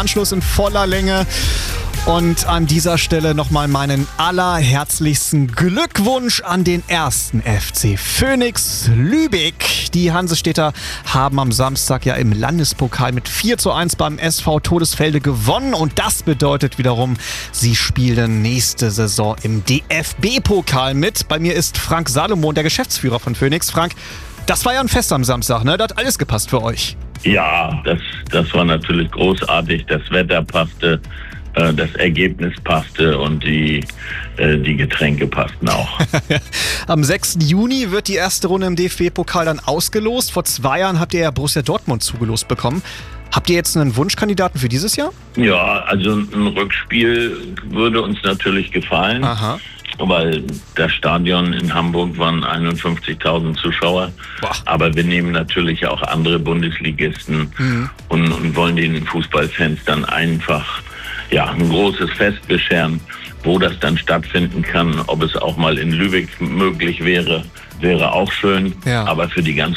Anschluss in voller Länge. Und an dieser Stelle nochmal meinen allerherzlichsten Glückwunsch an den ersten FC Phönix Lübeck. Die Hansestädter haben am Samstag ja im Landespokal mit 4:1 beim SV Todesfelde gewonnen. Und das bedeutet wiederum, sie spielen nächste Saison im DFB-Pokal mit. Bei mir ist Frank Salomon, der Geschäftsführer von Phönix. Frank, das war ja ein Fest am Samstag, ne? Da hat alles gepasst für euch. Ja, das war natürlich großartig. Das Wetter passte, das Ergebnis passte und die Getränke passten auch. Am 6. Juni wird die erste Runde im DFB-Pokal dann ausgelost. Vor 2 Jahren habt ihr ja Borussia Dortmund zugelost bekommen. Habt ihr jetzt einen Wunschkandidaten für dieses Jahr? Ja, also ein Rückspiel würde uns natürlich gefallen. Aha. Weil das Stadion in Hamburg waren 51.000 Zuschauer. Boah. Aber wir nehmen natürlich auch andere Bundesligisten und wollen den Fußballfans dann einfach ein großes Fest bescheren. Wo das dann stattfinden kann, ob es auch mal in Lübeck möglich wäre auch schön. Ja. Aber für die ganz